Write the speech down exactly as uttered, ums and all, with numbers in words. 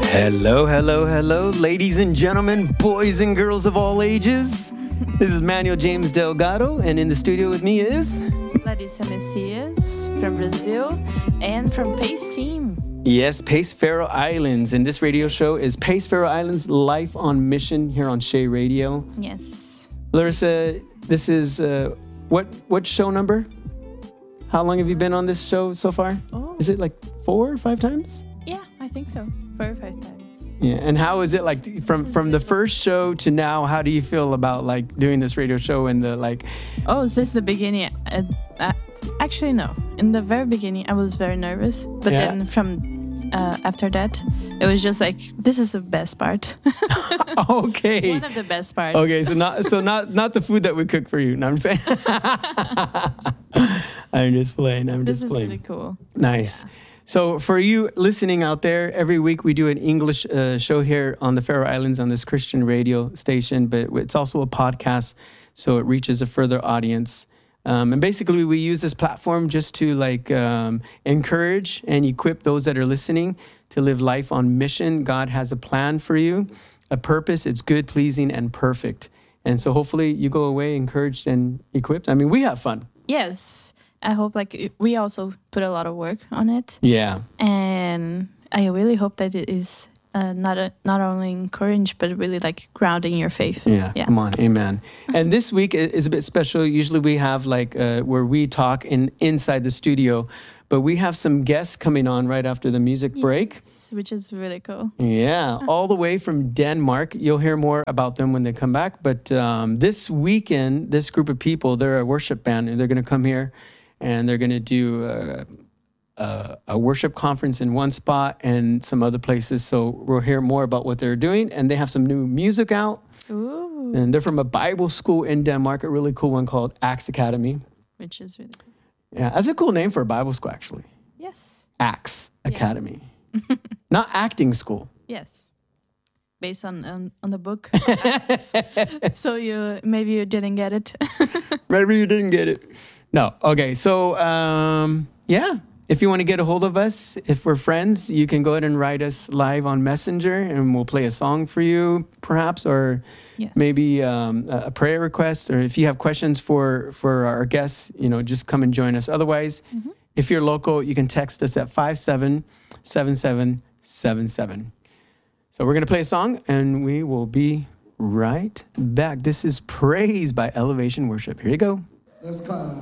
Hello, hello, hello, ladies and gentlemen, boys and girls of all ages. This is Manuel James Delgado, and in the studio with me is... Larissa Messias from Brazil and from Pace Team. Yes, Pace Faroe Islands. And this radio show is Pace Faroe Islands Life on Mission here on Shea Radio. Yes. Larissa, this is, uh, what what show number? How long have you been on this show so far? Oh. Is it like four or five times? Yeah, I think so. Four or five times. Yeah, and how is it like from from the first show to now? How do you feel about like doing this radio show and the like? Oh, since the beginning, uh, uh, actually no. In the very beginning, I was very nervous, but Yeah. then from uh, after that, it was just like this is the best part. Okay. One of the best parts. Okay, so not so not not the food that we cook for you. No, I'm saying. I'm just playing. I'm This just is playing. really cool. Nice. So for you listening out there, every week we do an English uh, show here on the Faroe Islands on this Christian radio station, but it's also a podcast, so it reaches a further audience. Um, and basically, we use this platform just to like um, encourage and equip those that are listening to live life on mission. God has a plan for you, a purpose. It's good, pleasing, and perfect. And so hopefully you go away encouraged and equipped. I mean, we have fun. Yes. I hope like we also put a lot of work on it. Yeah. And I really hope that it is uh, not a, not only encouraged, but really like grounding your faith. Yeah, yeah. Come on, amen. And this week is a bit special. Usually we have like uh, where we talk in inside the studio, but we have some guests coming on right after the music break. Yes, which is really cool. Yeah, all the way from Denmark. You'll hear more about them when they come back. But um, this weekend, this group of people, they're a worship band, and they're going to come here, and they're going to do uh, a, a worship conference in one spot and some other places. So we'll hear more about what they're doing, and they have some new music out. Ooh. And they're from a Bible school in Denmark, a really cool one called Axe Academy. Which is really cool. Yeah, that's a cool name for a Bible school, actually. Yes. Axe Yeah. Academy. Not acting school. Yes. Based on on, on the book. So you maybe you didn't get it. Maybe you didn't get it. No. Okay. So, um, yeah. If you want to get a hold of us, if we're friends, you can go ahead and write us live on Messenger, and we'll play a song for you, perhaps, or Yes. maybe um, a a prayer request, or if you have questions for for our guests, you know, just come and join us. Otherwise, Mm-hmm. if you're local, you can text us at five seven seven seven seven seven. So we're going to play a song, and we will be right back. This is Praise by Elevation Worship. Here you go. Let's go.